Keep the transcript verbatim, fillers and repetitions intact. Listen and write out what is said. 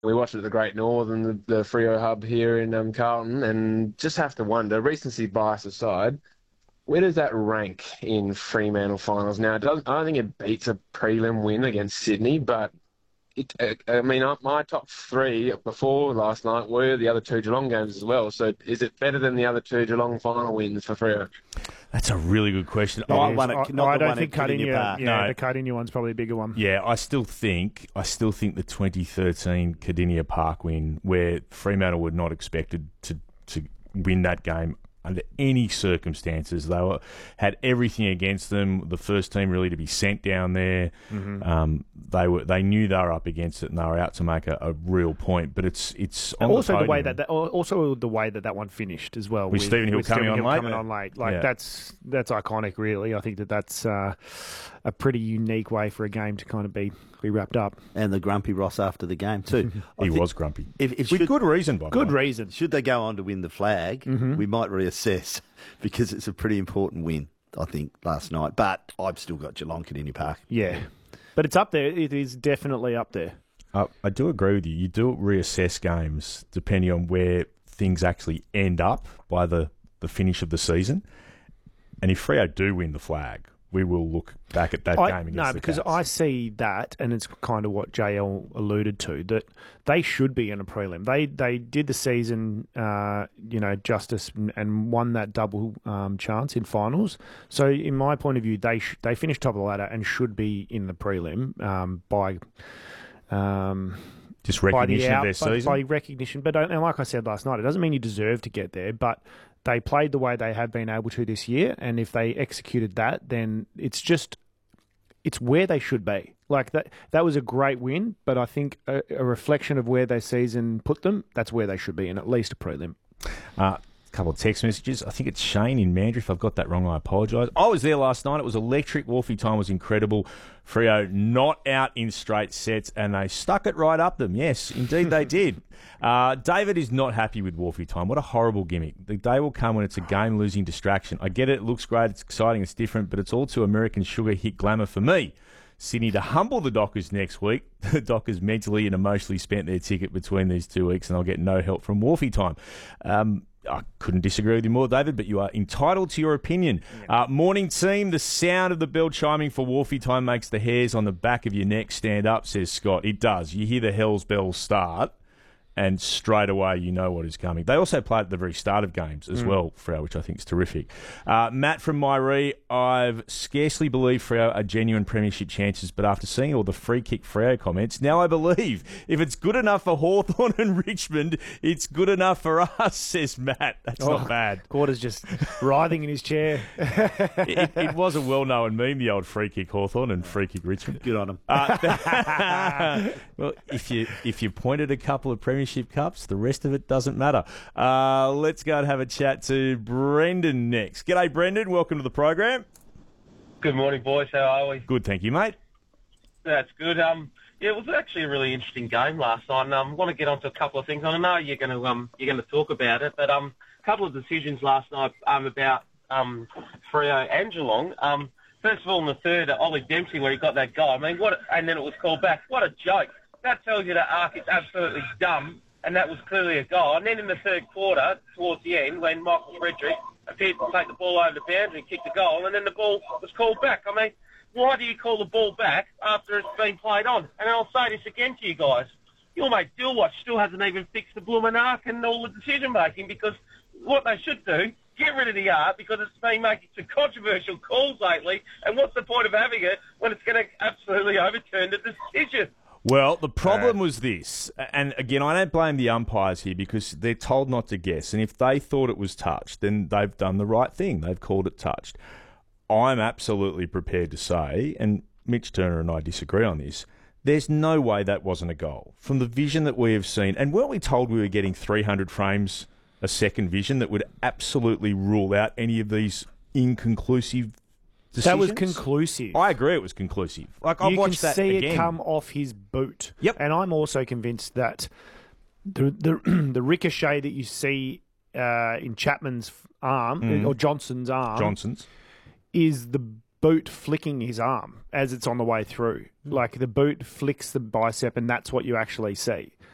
We watched it at the Great Northern, the, the Freo hub here in um, Carlton, and just have to wonder, recency bias aside, where does that rank in Fremantle finals? Now, it doesn't, I don't think it beats a prelim win against Sydney, but it, uh, I mean, uh, my top three before last night were the other two Geelong games as well. So is it better than the other two Geelong final wins for Freo? That's a really good question. Not I, one I, at, not I the don't one think at Cardinia, Park. yeah, No. the Cardinia one's probably a bigger one. Yeah, I still think I still think the twenty thirteen Cardinia Park win, where Fremantle were not expected to to win that game under any circumstances. They were had everything against them. The first team really to be sent down there. Mm-hmm. Um, they were they knew they were up against it and they were out to make a, a real point. But it's it's on Also the, the way podium. that, that also the way that that one finished as well With Stephen Hill coming Stephen on Hill late. coming on late. Like Yeah. that's that's iconic, really. I think that that's uh, a pretty unique way for a game to kind of be be wrapped up. And the grumpy Ross after the game too. I he think was grumpy. If, if With should, good reason, by the Good way. reason. should they go on to win the flag, Mm-hmm. we might reassess because it's a pretty important win, I think, last night. But I've still got Geelong Cardinia Park. Yeah, but it's up there. It is definitely up there. Uh, I do agree with you. You do reassess games depending on where things actually end up by the, the finish of the season. And if Freo do win the flag, we will look back at that I, game against no, the because Cats. I see that, and it's kind of what J L alluded to, that they should be in a prelim. They they did the season, uh, you know, justice and, and won that double um, chance in finals. So, in my point of view, they sh- they finished top of the ladder and should be in the prelim um, by. Um, Just by the recognition out, of their by, season. by recognition. But and like I said last night, it doesn't mean you deserve to get there, but they played the way they have been able to this year, and if they executed that, then it's just it's where they should be. Like that that was a great win, but I think a, a reflection of where their season put them, that's where they should be in at least a prelim. Uh, a couple of text messages. I think it's Shane in Mandurah. If I've got that wrong, I apologise. I was there last night. It was electric. Wolfie time was incredible. Freo not out in straight sets, and they stuck it right up them. Yes, indeed they did. Uh, David is not happy with Wolfie time. What a horrible gimmick. The day will come when it's a game-losing distraction. I get it. It looks great. It's exciting. It's different, but it's all too American sugar hit glamour for me. Sydney to humble the Dockers next week. The Dockers mentally and emotionally spent their ticket between these two weeks, and I'll get no help from Wolfie time. Um, I couldn't disagree with you more, David, but you are entitled to your opinion. Uh, morning team, the sound of the bell chiming for Wolfie time makes the hairs on the back of your neck stand up, says Scott. It does. You hear the Hell's Bells start, and straight away you know what is coming. They also play at the very start of games as mm. well, Freo, which I think is terrific. Uh, Matt from Myree, I've scarcely believed Freo are genuine premiership chances, but after seeing all the free kick Freo comments, now I believe. If it's good enough for Hawthorn and Richmond, it's good enough for us, says Matt. That's Oh, not bad. Quarter's just writhing in his chair. it, it was a well-known meme, the old free kick Hawthorn and free kick Richmond. Good on them. Uh, well, if you if you pointed a couple of premiership cups, the rest of it doesn't matter. Uh, let's go and have a chat to Brendan next. G'day, Brendan. Welcome to the program. Good morning, boys. How are we? Good, thank you, mate. That's good. Um, yeah, it was actually a really interesting game last night, and I um, want to get onto a couple of things. I know you're going to um, you're going to talk about it, but um, a couple of decisions last night um, about um, Freo and Geelong. Um, first of all, in the third, uh, Ollie Dempsey, where he got that goal. I mean, what? And then it was called back. What a joke! That tells you that Ark is absolutely dumb, and that was clearly a goal. And then in the third quarter, towards the end, when Michael Frederick appeared to take the ball over the boundary and kick the goal, and then the ball was called back. I mean, why do you call the ball back after it's been played on? And I'll say this again to you guys. Your mate Dillwatch still hasn't even fixed the blooming Ark and all the decision-making, because what they should do, get rid of the Ark, because it's been making some controversial calls lately, and what's the point of having it when it's going to absolutely overturn the decision? Well, the problem was this, and again, I don't blame the umpires here because they're told not to guess, and if they thought it was touched, then they've done the right thing. They've called it touched. I'm absolutely prepared to say, and Mitch Turner and I disagree on this, there's no way that wasn't a goal. From the vision that we have seen, and weren't we told we were getting three hundred frames a second vision that would absolutely rule out any of these inconclusive decisions? That was conclusive. I agree it was conclusive. Like, I've you watched can that see again. it come off his boot. Yep. And I'm also convinced that the the, the ricochet that you see uh, in Chapman's arm, Mm. or Johnson's arm, Johnson's. is the boot flicking his arm as it's on the way through. Like the boot flicks the bicep, and that's what you actually see.